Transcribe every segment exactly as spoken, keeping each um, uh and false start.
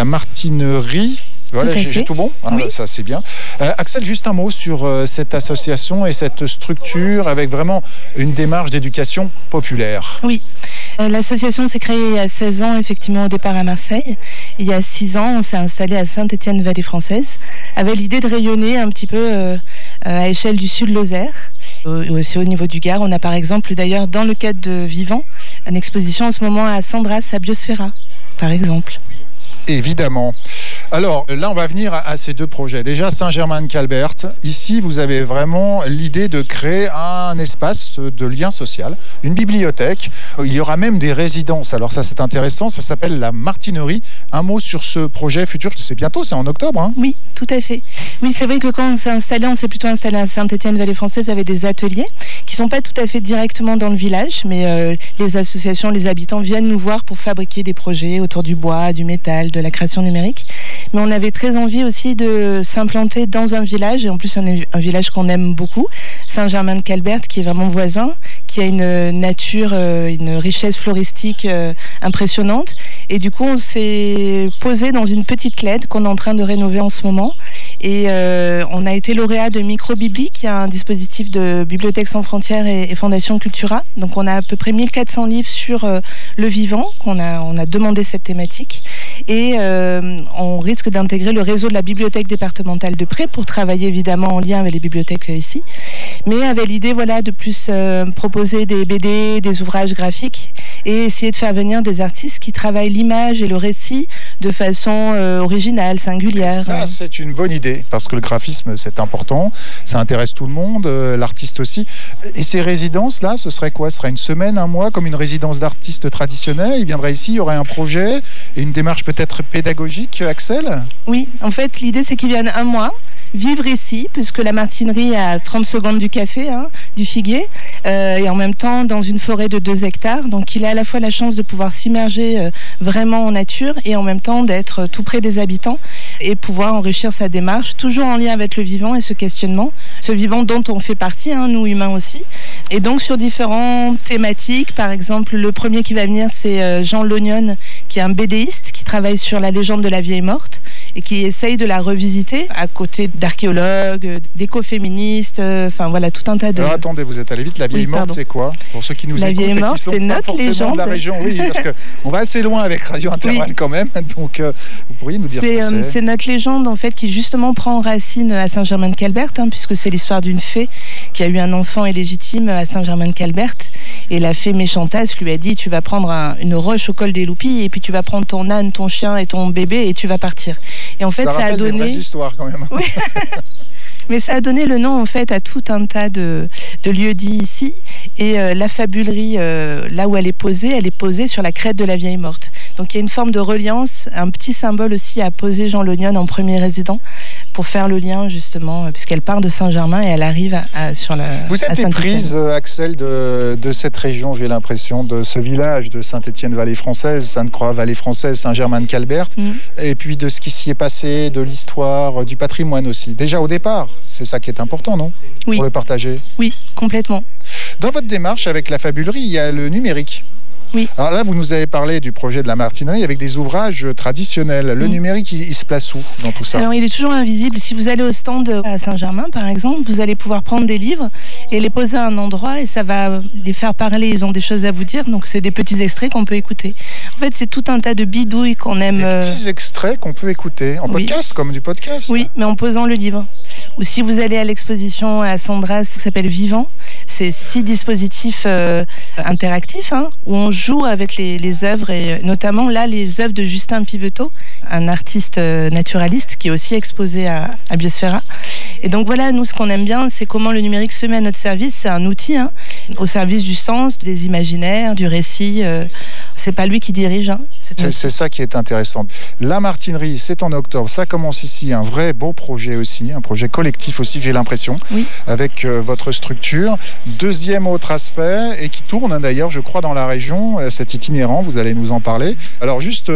la Martinerie. Voilà, j'ai, j'ai tout bon, hein, oui. Ça c'est bien. Euh, Axel, juste un mot sur euh, cette association et cette structure avec vraiment une démarche d'éducation populaire. Oui, euh, l'association s'est créée il y a seize ans, effectivement au départ à Marseille. Il y a six ans, on s'est installé à Saint-Étienne-Vallée-Française avec l'idée de rayonner un petit peu euh, à échelle du Sud-Lozère. Aussi au niveau du Gard, on a par exemple d'ailleurs dans le cadre de Vivant, une exposition en ce moment à Sandras, à Biosphera, par exemple. Évidemment. Alors là, on va venir à, à ces deux projets. Déjà, Saint-Germain-de-Calbert. Ici, vous avez vraiment l'idée de créer un espace de lien social, une bibliothèque. Il y aura même des résidences. Alors ça, c'est intéressant. Ça s'appelle la Martinerie. Un mot sur ce projet futur. C'est bientôt, c'est en octobre. Hein ? Oui, tout à fait. Oui, c'est vrai que quand on s'est installé, on s'est plutôt installé à Saint-Étienne-Vallée-Française avec des ateliers qui ne sont pas tout à fait directement dans le village, mais euh, les associations, les habitants viennent nous voir pour fabriquer des projets autour du bois, du métal, de la création numérique. Mais on avait très envie aussi de s'implanter dans un village, et en plus un, un village qu'on aime beaucoup, Saint-Germain-de-Calbert, qui est vraiment voisin, qui a une nature, une richesse floristique impressionnante. Et du coup, on s'est posé dans une petite clède qu'on est en train de rénover en ce moment. Et euh, on a été lauréat de Microbibli, qui est un dispositif de Bibliothèques sans frontières et, et Fondation Cultura. Donc on a à peu près mille quatre cents livres sur euh, le vivant, qu'on a, on a demandé cette thématique. Et euh, on risque d'intégrer le réseau de la bibliothèque départementale de Pré pour travailler évidemment en lien avec les bibliothèques ici. Mais avec l'idée voilà, de plus euh, proposer des B D, des ouvrages graphiques et essayer de faire venir des artistes qui travaillent l'image et le récit de façon euh, originale, singulière. Ça, c'est une bonne idée, parce que le graphisme, c'est important, ça intéresse tout le monde, euh, l'artiste aussi. Et ces résidences-là, ce serait quoi ? Ce serait une semaine, un mois, comme une résidence d'artiste traditionnelle ? Il viendrait ici, il y aurait un projet et une démarche peut-être pédagogique, Axel ? Oui, en fait, l'idée, c'est qu'ils viennent un mois, vivre ici, puisque la Martinerie est à trente secondes du café, hein, du Figuier, euh, et en même temps dans une forêt de deux hectares. Donc il a à la fois la chance de pouvoir s'immerger euh, vraiment en nature et en même temps d'être tout près des habitants et pouvoir enrichir sa démarche, toujours en lien avec le vivant et ce questionnement, ce vivant dont on fait partie, hein, nous humains aussi. Et donc sur différentes thématiques, par exemple le premier qui va venir c'est euh, Jean Lognon, qui est un BDiste qui travaille sur la légende de la vieille morte et qui essaye de la revisiter à côté d'archéologues, d'écoféministes, enfin euh, voilà, tout un tas de... Alors attendez, vous êtes allé vite, la vieille oui, morte c'est quoi ? Pour ceux qui nous la écoutent vieille morte, et qui sont c'est pas notre forcément légende. de la région, oui, parce qu'on va assez loin avec Radio Interval oui. quand même, donc euh, vous pourriez nous dire c'est, ce que euh, c'est. C'est notre légende en fait qui justement prend racine à Saint-Germain-de-Calbert, hein, puisque c'est l'histoire d'une fée qui a eu un enfant illégitime à Saint-Germain-de-Calbert. Et la fée méchantasse lui a dit, tu vas prendre un, une roche au col des Loupilles et puis tu vas prendre ton âne, ton chien et ton bébé et tu vas partir. Et en fait, ça, ça a donné... des vraies histoires quand même. Oui. Mais ça a donné le nom en fait à tout un tas de, de lieux dits ici. Et euh, la fabulerie, euh, là où elle est posée, elle est posée sur la crête de la vieille morte. Donc il y a une forme de reliance, un petit symbole aussi à poser Jean Lognon en premier résident pour faire le lien justement, puisqu'elle part de Saint-Germain et elle arrive à, à, sur la Vous êtes éprise, Axel, de, de cette région, j'ai l'impression, de ce village de Saint-Étienne-Vallée-Française, Sainte-Croix-Vallée-Française, Saint-Germain-de-Calbert, mmh. et puis de ce qui s'y est passé, de l'histoire, du patrimoine aussi. Déjà au départ, c'est ça qui est important, non ? Oui. Pour le partager. Oui, complètement. Dans votre démarche avec la fabulerie, il y a le numérique. Oui. Alors là, vous nous avez parlé du projet de la Martinerie avec des ouvrages traditionnels. Le mmh. numérique, il, il se place où dans tout ça ? Alors, il est toujours invisible. Si vous allez au stand à Saint-Germain, par exemple, vous allez pouvoir prendre des livres et les poser à un endroit et ça va les faire parler. Ils ont des choses à vous dire, donc c'est des petits extraits qu'on peut écouter. En fait, c'est tout un tas de bidouilles qu'on aime. Des petits extraits qu'on peut écouter en oui. podcast, comme du podcast. Oui, mais en posant le livre. Ou si vous allez à l'exposition à Sandras qui s'appelle Vivant, c'est six dispositifs euh, interactifs hein, où on joue avec les, les œuvres et notamment là les œuvres de Justin Piveteau, un artiste euh, naturaliste qui est aussi exposé à, à Biosphera. Et donc voilà, nous ce qu'on aime bien, c'est comment le numérique se met à notre service. C'est un outil hein, au service du sens, des imaginaires, du récit. Euh, c'est pas lui qui dirige. Hein, c'est, c'est, c'est ça qui est intéressant. La Martinerie, c'est en octobre. Ça commence ici, un vrai beau projet aussi, un projet collectif aussi, j'ai l'impression, oui. avec euh, votre structure. Deuxième autre aspect, et qui tourne hein, d'ailleurs, je crois, dans la région, euh, cet itinérant, vous allez nous en parler. Alors juste, euh,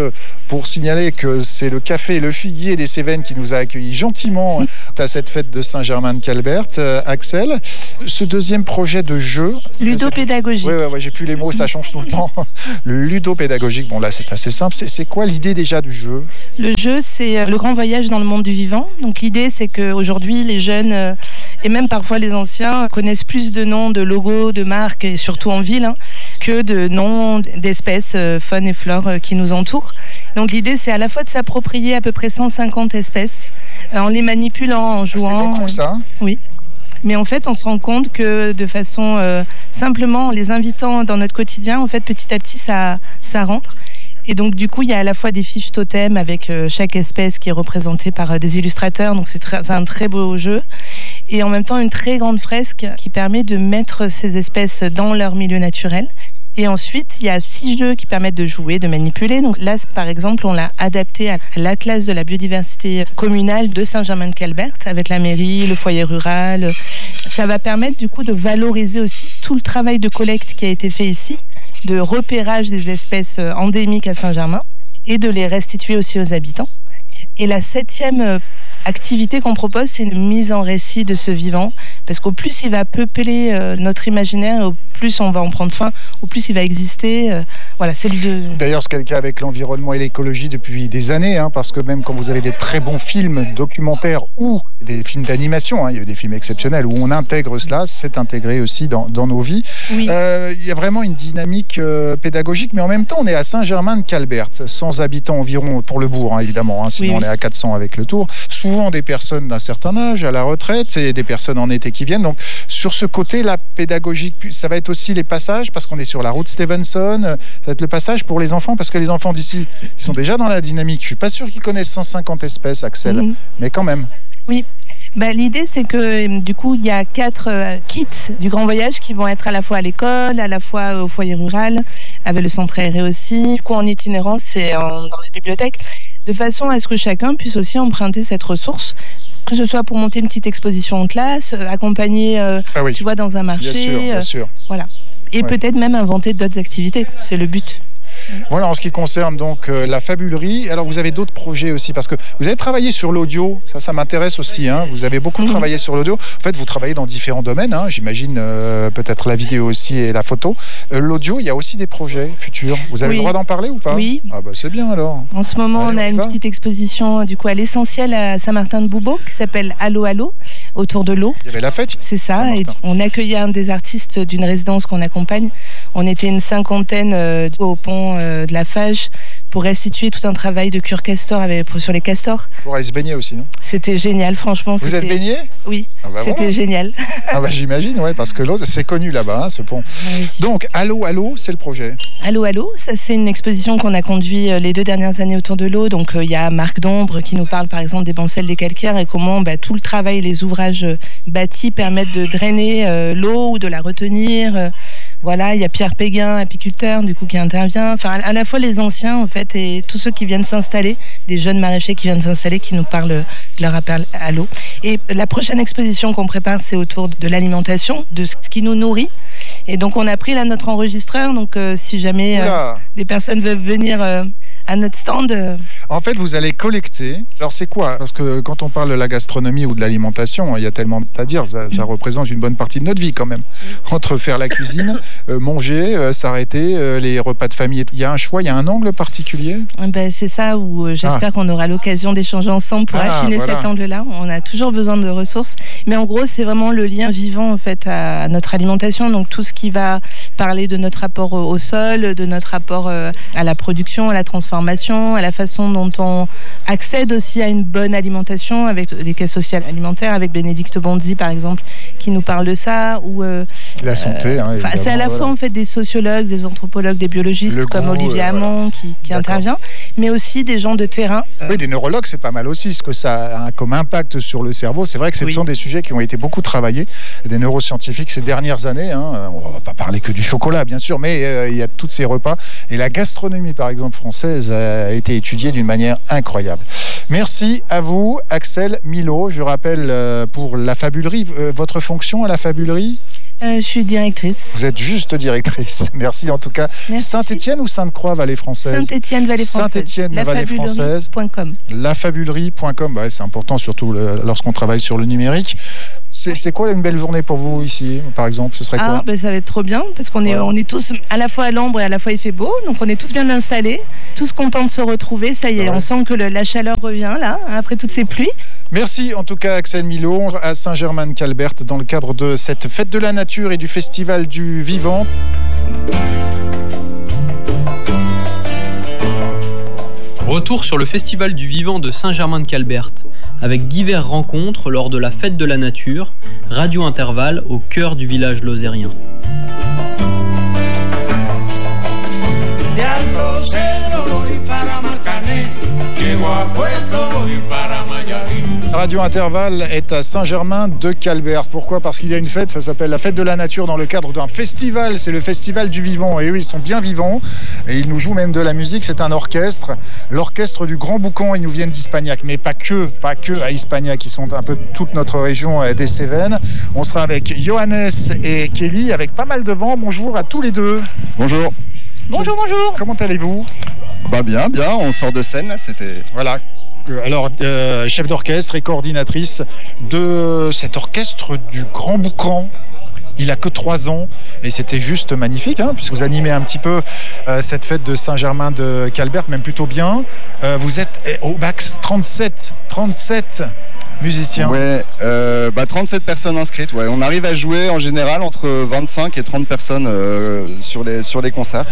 pour signaler que c'est le café Le Figuier des Cévennes qui nous a accueillis gentiment à cette fête de Saint-Germain-de-Calbert. Euh, Axel, ce deuxième projet de jeu... Ludopédagogique. Oui, ouais, ouais, j'ai plus les mots, ça change tout le temps. Le ludopédagogique, bon là c'est assez simple. C'est, c'est quoi l'idée déjà du jeu ? Le jeu, c'est le grand voyage dans le monde du vivant. Donc l'idée, c'est qu'aujourd'hui, les jeunes, euh, et même parfois les anciens, connaissent plus de noms, de logos, de marques, et surtout en ville, hein, que de noms d'espèces, euh, faune et flore euh, qui nous entourent. Donc l'idée, c'est à la fois de s'approprier à peu près cent cinquante espèces, euh, en les manipulant, en jouant. C'est beaucoup, ça. Euh, oui. Mais en fait, on se rend compte que de façon euh, simplement en les invitant dans notre quotidien, en fait, petit à petit, ça, ça rentre. Et donc, du coup, il y a à la fois des fiches totems avec euh, chaque espèce qui est représentée par euh, des illustrateurs. Donc, c'est, très, c'est un très beau jeu. Et en même temps, une très grande fresque qui permet de mettre ces espèces dans leur milieu naturel. Et ensuite, il y a six jeux qui permettent de jouer, de manipuler. Donc là, par exemple, on l'a adapté à l'Atlas de la biodiversité communale de Saint-Germain-de-Calbert avec la mairie, le foyer rural. Ça va permettre du coup de valoriser aussi tout le travail de collecte qui a été fait ici, de repérage des espèces endémiques à Saint-Germain et de les restituer aussi aux habitants. Et la septième activité qu'on propose, c'est une mise en récit de ce vivant, parce qu'au plus il va peupler euh, notre imaginaire, au plus on va en prendre soin, au plus il va exister. Euh, voilà, c'est le deux. D'ailleurs, c'est le cas avec l'environnement et l'écologie depuis des années, hein, parce que même quand vous avez des très bons films documentaires ou des films d'animation, hein, il y a eu des films exceptionnels où on intègre cela, c'est intégré aussi dans, dans nos vies. Oui. Euh, il y a vraiment une dynamique euh, pédagogique, mais en même temps, on est à Saint-Germain-de-Calbert, cent habitants environ pour le bourg, hein, évidemment, hein, sinon oui, oui. on est à quatre cents avec le tour. Souvent des personnes d'un certain âge, à la retraite, et des personnes en été qui viennent. Donc, sur ce côté-là, pédagogique, ça va être aussi les passages, parce qu'on est sur la route Stevenson, ça va être le passage pour les enfants, parce que les enfants d'ici, ils sont déjà dans la dynamique. Je suis pas sûr qu'ils connaissent cent cinquante espèces, Axel, mmh. mais quand même. Oui. Bah, l'idée, c'est que du coup, il y a quatre euh, kits du Grand Voyage qui vont être à la fois à l'école, à la fois au foyer rural, avec le centre aéré aussi. Du coup, en itinérance, c'est en, dans les bibliothèques, de façon à ce que chacun puisse aussi emprunter cette ressource, que ce soit pour monter une petite exposition en classe, euh, accompagner, euh, ah oui. tu vois, dans un marché. Bien sûr, bien sûr. Euh, voilà. Et ouais. peut-être même inventer d'autres activités. C'est le but. Voilà en ce qui concerne donc euh, la fabulerie. Alors vous avez d'autres projets aussi, parce que vous avez travaillé sur l'audio, ça ça m'intéresse aussi, hein. Vous avez beaucoup mmh. travaillé sur l'audio. En fait vous travaillez dans différents domaines, hein. J'imagine euh, peut-être la vidéo aussi et la photo. Euh, l'audio, il y a aussi des projets futurs. Vous avez oui. le droit d'en parler ou pas ? Oui. Ah bah c'est bien alors. En ce moment Allez, on a on une va. petite exposition du coup à l'essentiel à Saint-Martin-de-Boubeau qui s'appelle Allô Allô, autour de l'eau. Il y avait la fête. C'est ça, et on accueillait un des artistes d'une résidence qu'on accompagne. On était une cinquantaine euh, au pont euh, de la Fage pour restituer tout un travail de cure castor avec, sur les castors. Pour aller se baigner aussi, non ? C'était génial, franchement. Vous c'était... êtes baigné ? Oui, ah bah c'était voilà. génial. Ah bah j'imagine, ouais, parce que l'eau, c'est connu là-bas, hein, ce pont. Oui. Donc, Allô Allô, c'est le projet. Allô Allô, ça c'est une exposition qu'on a conduit les deux dernières années autour de l'eau. Donc il euh, y a Marc Dombre qui nous parle par exemple des bancelles des calcaires et comment bah, tout le travail, les ouvrages bâtis permettent de drainer euh, l'eau ou de la retenir. Euh, Voilà, il y a Pierre Péguin, apiculteur, du coup, qui intervient. Enfin, à la fois les anciens, en fait, et tous ceux qui viennent s'installer, des jeunes maraîchers qui viennent s'installer, qui nous parlent de leur appel à l'eau. Et la prochaine exposition qu'on prépare, c'est autour de l'alimentation, de ce qui nous nourrit. Et donc, on a pris là notre enregistreur. Donc, euh, si jamais euh, des personnes veulent venir euh, à notre stand... Euh... En fait, vous allez collecter. Alors, c'est quoi ? Parce que quand on parle de la gastronomie ou de l'alimentation, il y a tellement à dire. Ça, ça représente une bonne partie de notre vie, quand même. Entre faire la cuisine, euh, manger, euh, s'arrêter, euh, les repas de famille. Il y a un choix, il y a un angle particulier ? Ben, c'est ça où euh, j'espère ah. qu'on aura l'occasion d'échanger ensemble pour ah, affiner voilà. cet angle-là. On a toujours besoin de ressources. Mais en gros, c'est vraiment le lien vivant, en fait, à notre alimentation. Donc, tout ce qui va parler de notre rapport au sol, de notre rapport euh, à la production, à la transformation, à la façon dont on accède aussi à une bonne alimentation avec les caisses sociales alimentaires, avec Bénédicte Bondy par exemple, qui nous parle de ça. Ou, euh, la santé, hein, euh, c'est à la voilà. fois en fait des sociologues, des anthropologues, des biologistes le comme goût, Olivier euh, Hamon voilà. qui, qui intervient, mais aussi des gens de terrain. Oui, des neurologues, c'est pas mal aussi, ce que ça a comme impact sur le cerveau. C'est vrai que ce oui. sont des sujets qui ont été beaucoup travaillés, des neuroscientifiques ces dernières années. Hein. On va pas parler que du chocolat, bien sûr, mais euh, il y a tous ces repas. Et la gastronomie, par exemple, française, a été étudiée d'une manière incroyable. Merci à vous, Axel Milot. Je rappelle euh, pour la fabulerie, euh, votre fonction à la fabulerie ? euh, Je suis directrice. Vous êtes juste directrice. Merci en tout cas. Merci. Saint-Étienne ou Sainte-Croix, Vallée Française? Saint-Étienne, Vallée Française. Saint-Étienne, la Vallée Française. La fabulerie point com. Bah, c'est important, surtout le, lorsqu'on travaille sur le numérique. C'est, c'est quoi une belle journée pour vous ici, par exemple? Ce serait quoi? Ah, ben ça va être trop bien, parce qu'on est, ouais. on est tous à la fois à l'ombre et à la fois il fait beau, donc on est tous bien installés, tous contents de se retrouver. Ça y est, ouais. On sent que le, la chaleur revient là, après toutes ces pluies. Merci en tout cas Axel Milot à Saint-Germain-de-Calbert dans le cadre de cette fête de la nature et du festival du vivant. Retour sur le festival du vivant de Saint-Germain-de-Calbert avec diverses rencontres lors de la fête de la nature, Radio Intervalle au cœur du village lozérien. Radio Intervalle est à Saint-Germain-de-Calbert. Pourquoi? Parce qu'il y a une fête, ça s'appelle la fête de la nature dans le cadre d'un festival. C'est le festival du vivant. Et eux, ils sont bien vivants. Et ils nous jouent même de la musique. C'est un orchestre. L'orchestre du Grand Boucan. Ils nous viennent d'Hispagnac. Mais pas que, pas que à Hispagnac. Ils sont un peu toute notre région des Cévennes. On sera avec Johannes et Kelly, avec pas mal de vent. Bonjour à tous les deux. Bonjour. Bonjour, bonjour. Comment allez-vous? Bah bien, bien. On sort de scène là. C'était. Voilà. Alors, euh, chef d'orchestre et coordinatrice de cet orchestre du Grand Boucan. Il a que trois ans et c'était juste magnifique, hein, puisque vous animez un petit peu euh, cette fête de Saint-Germain-de-Calbert, même plutôt bien. Euh, vous êtes eh, au max trente-sept, trente-sept musiciens. Ouais, euh, bah trente-sept personnes inscrites. Ouais. On arrive à jouer en général entre vingt-cinq et trente personnes euh, sur les, sur les concerts.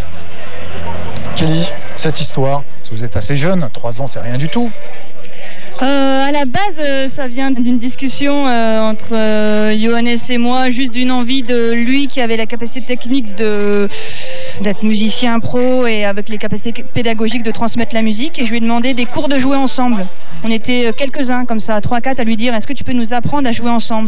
Kelly, cette histoire, parce que vous êtes assez jeune, trois ans c'est rien du tout. Euh, à la base, euh, ça vient d'une discussion euh, entre euh, Johannes et moi, juste d'une envie de lui qui avait la capacité technique de, d'être musicien pro et avec les capacités pédagogiques de transmettre la musique. Et je lui ai demandé des cours de jouer ensemble. On était quelques-uns comme ça, trois quatre, à lui dire: est-ce que tu peux nous apprendre à jouer ensemble?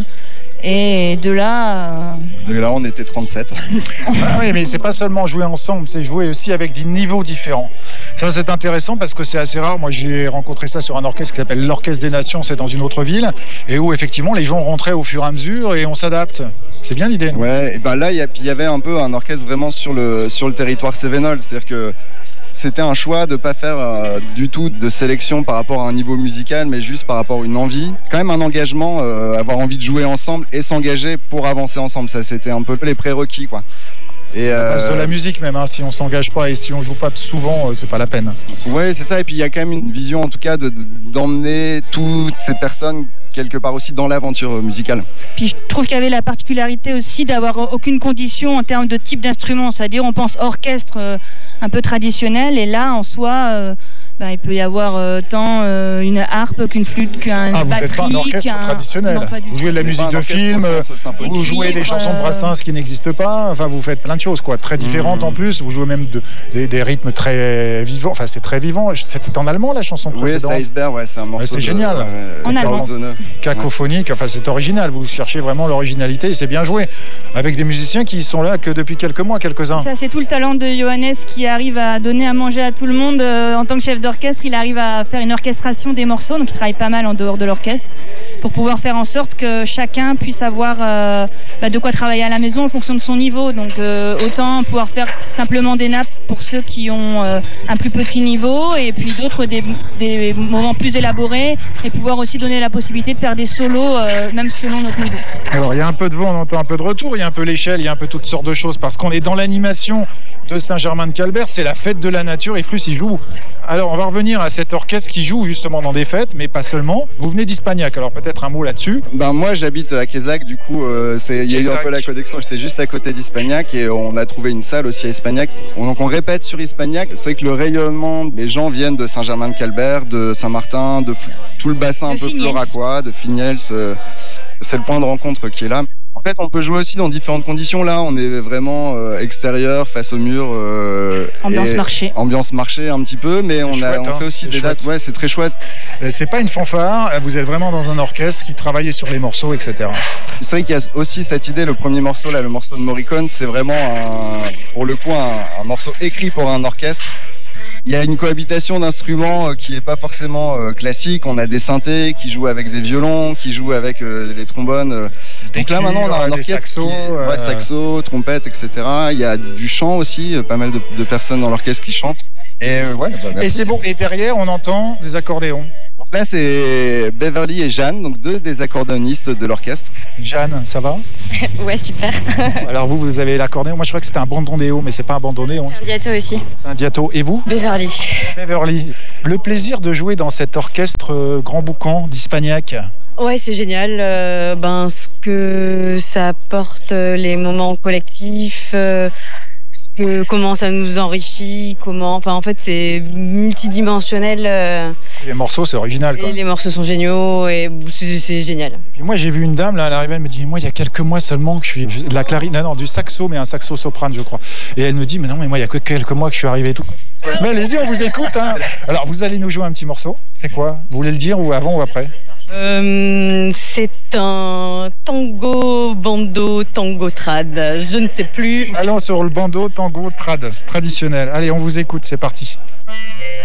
Et de là... Euh... De là, on était trente-sept. Ah oui, mais c'est pas seulement jouer ensemble, c'est jouer aussi avec des niveaux différents. Ça, c'est intéressant parce que c'est assez rare. Moi, j'ai rencontré ça sur un orchestre qui s'appelle l'Orchestre des Nations, c'est dans une autre ville, et où effectivement, les gens rentraient au fur et à mesure et on s'adapte. C'est bien l'idée. Ouais, et ben là, il y, y avait un peu un orchestre vraiment sur le, sur le territoire cévenol, c'est-à-dire que c'était un choix de ne pas faire euh, du tout de sélection par rapport à un niveau musical, mais juste par rapport à une envie. C'est quand même un engagement, euh, avoir envie de jouer ensemble et s'engager pour avancer ensemble. Ça, c'était un peu les prérequis, quoi. Et euh... base de la musique même, hein. Si on s'engage pas et si on joue pas souvent, euh, c'est pas la peine. Ouais, c'est ça. Et puis il y a quand même une vision, en tout cas, de, de, d'emmener toutes ces personnes quelque part aussi dans l'aventure musicale. Puis je trouve qu'il y avait la particularité aussi d'avoir aucune condition en termes de type d'instrument, c'est-à-dire on pense orchestre euh, un peu traditionnel, et là en soi euh, ben, il peut y avoir euh, tant euh, une harpe qu'une flûte, qu'un ah, vous batterie. Vous faites pas un orchestre qu'un... traditionnel. Non, vous jouez de la musique de film, vous jouez des chansons de Brassens qui n'existent pas, enfin vous faites plein de choses quoi, très différentes mmh. en plus, vous jouez même de, des, des rythmes très vivants, enfin c'est très vivant. C'était en allemand la chanson précédente? Oui, c'est Iceberg, ouais, c'est un morceau. Ouais, c'est de, génial. Euh, en allemand. Cacophonique, enfin c'est original, vous cherchez vraiment l'originalité et c'est bien joué, avec des musiciens qui sont là que depuis quelques mois, quelques-uns. Ça, c'est tout le talent de Johannes qui arrive à donner à manger à tout le monde euh, en tant que chef d'orchestre. Il arrive à faire une orchestration des morceaux, donc il travaille pas mal en dehors de l'orchestre pour pouvoir faire en sorte que chacun puisse avoir euh, bah, de quoi travailler à la maison en fonction de son niveau. Donc euh, autant pouvoir faire simplement des nappes pour ceux qui ont euh, un plus petit niveau, et puis d'autres des, des moments plus élaborés, et pouvoir aussi donner la possibilité de faire des solos euh, même selon notre niveau. Alors il y a un peu de vent, on entend un peu de retour, il y a un peu l'échelle, il y a un peu toutes sortes de choses parce qu'on est dans l'animation de Saint-Germain-de-Calbert, c'est la fête de la nature et Flux y joue. Alors on va revenir à cet orchestre qui joue justement dans des fêtes, mais pas seulement. Vous venez d'Hispagnac, alors peut-être un mot là-dessus. Ben moi j'habite à Quézac, du coup euh, c'est, il y a eu un peu la connexion, j'étais juste à côté d'Hispagnac et on a trouvé une salle aussi à Hispagnac. Donc on répète sur Hispagnac, c'est vrai que le rayonnement, les gens viennent de Saint-Germain-de-Calbert, de Saint-Martin, de tout le bassin un peu floracois, de Fignels, euh, c'est le point de rencontre qui est là. En fait, on peut jouer aussi dans différentes conditions. Là, on est vraiment euh, extérieur, face au mur. Euh, ambiance marché. Ambiance marché un petit peu, mais c'est on, a, chouette, on hein. fait aussi c'est des chouette. dates. Ouais, c'est très chouette. C'est pas une fanfare, vous êtes vraiment dans un orchestre qui travaille sur les morceaux, et cetera. C'est vrai qu'il y a aussi cette idée, le premier morceau, là, le morceau de Morricone, c'est vraiment, un, pour le coup, un, un morceau écrit pour un orchestre. Il y a une cohabitation d'instruments qui n'est pas forcément euh, classique. On a des synthés qui jouent avec des violons, qui jouent avec euh, les trombones. Donc là, maintenant, on a un orchestre. Saxos, qui... euh... ouais, saxo, trompette, et cetera. Il y a du chant aussi, pas mal de, de personnes dans l'orchestre qui chantent. Et, euh, ouais, bah, et c'est bon. Et derrière, on entend des accordéons. Donc là, c'est Beverly et Jeanne, donc deux des accordéonistes de l'orchestre. Jeanne, ça va? Ouais, super. Alors vous, vous avez l'accordéon. Moi, je crois que c'était un bandondéo, mais c'est pas un bandondéon. C'est un diato aussi. C'est un diato. Et vous? Beverly. Beverly. Le plaisir de jouer dans cet orchestre euh, grand boucan d'Hispagnac. Ouais, c'est génial. Euh, ben, ce que ça apporte, euh, les moments collectifs, euh, ce que, comment ça nous enrichit, comment. Enfin, en fait, c'est multidimensionnel. Euh, les morceaux, c'est original, quoi. Et les morceaux sont géniaux et c'est, c'est génial. Puis moi, j'ai vu une dame, là, elle arrivait, elle me dit, moi, il y a quelques mois seulement que je suis de la clarine, non, non, du saxo, mais un saxo soprane, je crois. Et elle me dit, mais non, mais moi, il y a que quelques mois que je suis arrivé et tout. Mais allez-y, on vous écoute, hein. Alors, vous allez nous jouer un petit morceau. C'est quoi? Vous voulez le dire ou avant ou après? Euh, c'est un tango, bando, tango trad, je ne sais plus. Allons sur le bando, tango, trad, traditionnel. Allez, on vous écoute, c'est parti.